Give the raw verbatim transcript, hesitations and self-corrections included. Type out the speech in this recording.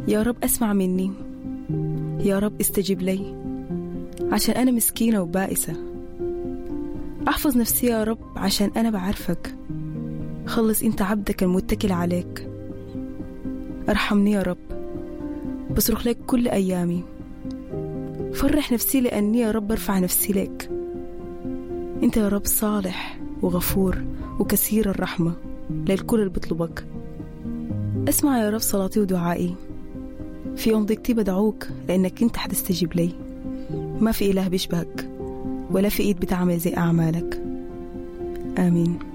يا رب أسمع مني، يا رب استجب لي عشان أنا مسكينة وبائسة. أحفظ نفسي يا رب عشان أنا بعرفك. خلص أنت عبدك المتكل عليك. ارحمني يا رب، بصرخ لك كل أيامي. فرح نفسي لأني يا رب برفع نفسي لك. أنت يا رب صالح وغفور وكثير الرحمة للكل اللي بطلبك. اسمع يا رب صلاتي ودعائي. في يوم ضيقتي بدعوك لأنك أنت حتستجيب لي. ما في إله بيشبهك ولا في إيد بتعمل زي أعمالك. آمين.